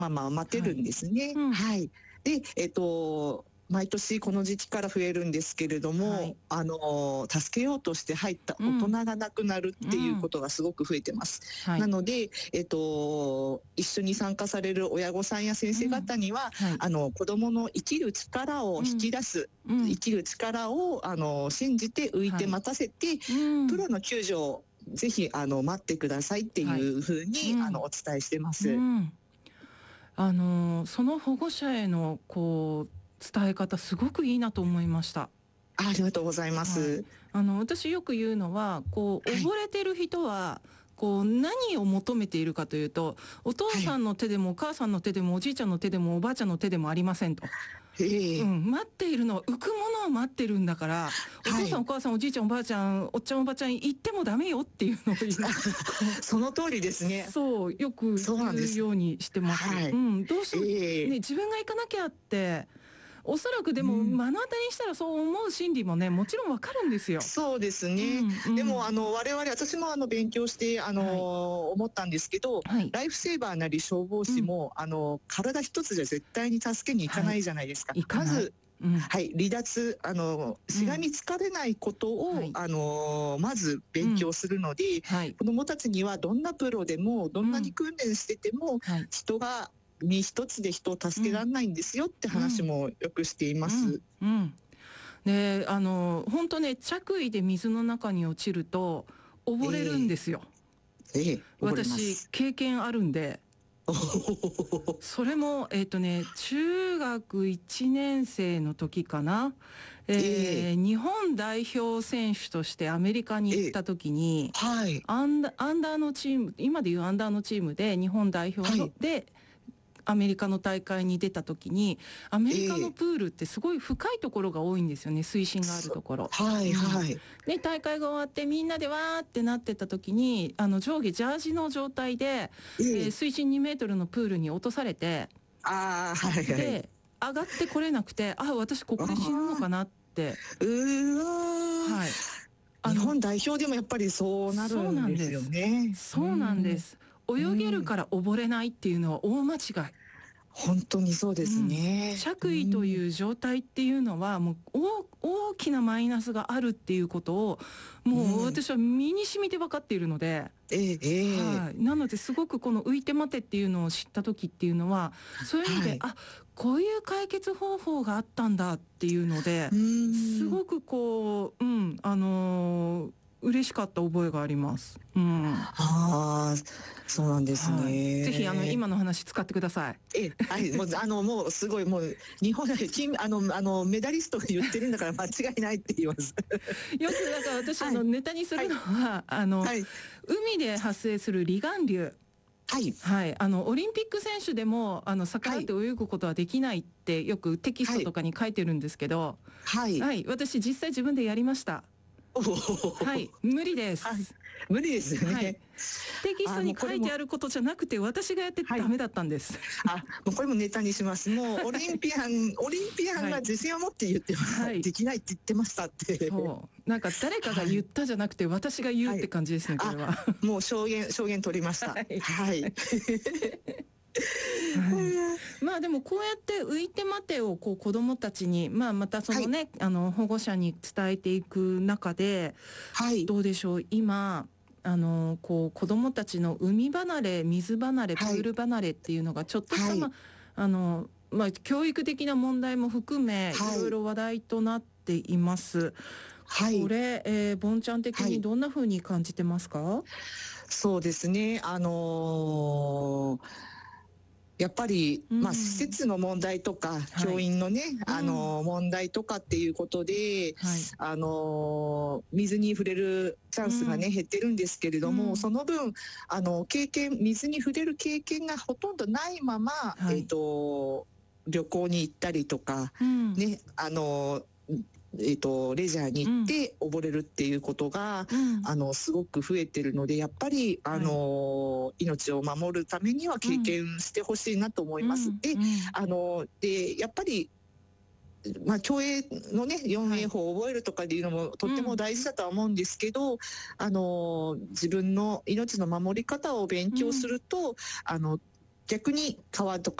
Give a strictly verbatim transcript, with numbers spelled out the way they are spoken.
まあまあ待てるんですね。 はいうんはい。で、えっと、毎年この時期から増えるんですけれども、 はいあの、助けようとして入ったうん大人が亡くなるっていうことがすごく増えてます。 はいなので、えっと、一緒に参加される親御さんや先生方には、 はいあの、子供の生きる力を引き出す、 うん生きる力を、あの、信じて浮いて待たせて、 うんプロの救助をぜひ、あの、待ってくださいっていうふうに、 うんあの、お伝えしてまうす。 んあのその保護者へのこう伝え方すごくいいなと思いました。 あありがとうございまはい、 す。 あの私よく言うのはこうはい溺れてる人はこう何を求めているかというと、お父さんの手でもお母さんの手でもおじいちゃんの手でもおばあちゃんの手でもありませんと。 ええうん、待っているのは浮くものを待ってるんだから、お父さんお母さんおじいちゃんおばあちゃんおっちゃんおばちゃん言ってもダメよっていうのを言うその通りですね。 そうよく言うそうなんですようにしてます。 はいうん、どうしても、 ええね、自分が行かなきゃっておそらくでもうん目の当たりにしたらそう思う心理もねもちろんわかるんですよ。 そうですね。 うんうんでも、あの、我々、私もあの、勉強して、あの、 はい思ったんですけど、 はいライフセーバーなり消防士も、あの、体一つじゃ絶対に助けに行かないじゃないですか。 行かないまず、 うんはい、離脱、あの、しがみつかれないことを、 はいあの、まず勉強するので、 はい子供たちにはどんなプロでも、どんなに訓練してても、 はい人が、身一つで人を助けられないんですよって話もよくしています。 うんうんであの本当ね着衣で水の中に落ちると溺れるんですよ。 ええ、溺れま私す。 経験あるんで。それもえっ、とね中学いちねん生の時かな、えーええ日本代表選手としてアメリカに行った時に、 はい。 アンダアンダーのチーム今でいうアンダーのチームで日本代表の、 はいでアメリカの大会に出た時にアメリカのプールってすごい深いところが多いんですよね、水深があるところ。 はいはい。 で大会が終わってみんなでわーってなってた時にあの上下ジャージの状態で、 えええー水深にメートルのプールに落とされて、 ああ、はいはい。 で上がってこれなくて、あ私ここで死ぬのかなって。 うーわーはいあの日本代表でもやっぱりそうなるんですよね。 そうなんです。泳げるから溺れないっていうのは大間違い。 本当にそうですね。 着衣という状態っていうのはもう大大きなマイナスがあるっていうことをもう私は身に染みて分かっているので、 ええええはい、なのですごくこの浮いて待てっていうのを知った時っていうのはそういう意味で、 はいあこういう解決方法があったんだっていうのでうーんすごくこううんあのー嬉しかった覚えがあります。うんああ、そうなんですはい、 ね。 ぜひあの今の話使ってください。 ええ、はい、もうあのもうすごいもう日本金あのあのメダリストが言ってるんだから間違いないって言います。 よくなんか私、 はいあのネタにするのは、あの、 はい海で発生する離岸流。 はいはい、あのオリンピック選手でもあの逆らって泳ぐことはできないってよくテキストとかに書いてるんですけど、 はい。 はい、私実際自分でやりました。 おーはい、無理です。 はい無理ですよね。 はい、テキストに書いてあることじゃなくて私がやってダメだったんです。 あ、もうこれもネタにします。もうオリンピアン、オリンピアンが自信を持って言ってます。 はいできないって言ってましたって。 そうなんか誰かが言ったじゃなくて私が言うって感じですね、これは。 もう証言、証言取りました。 ははいい。 まあでもこうやって浮いて待てをこう子どもたちに、まあ、またそのね、あの保護者に伝えていく中ではい。 どうでしょう今あのこう子どもたちの海離れ水離れプはいール離れっていうのがちょっとした、 はいまああのまあ、教育的な問題も含め、 はいいろいろ話題となっています。 はいこ。れ、えー、ボンちゃん的にどんな風に感じてますか？ そうですね。あのーやっぱり、 うんまあ、施設の問題とか、 い教員のね、 うんあのー問題とかっていうことで、 はいあのー水に触れるチャンスがね、 うん減ってるんですけれども、 うんその分、あの、経験、水に触れる経験がほとんどないまま、 はいえっと、旅行に行ったりとか、 うんね、あの、えっと、レジャーに行って溺れるっていうことが、 うんあの、すごく増えてるので、やっぱり、あの、命を守るためには経験してほしいなと思います。で、 うんうんあの、で、やっぱり、まあ、競泳のね、よん泳法を覚えるとかっていうのもとっても大事だとは思うんですけど、あの、自分の命の守り方を勉強すると、あの、 逆に川と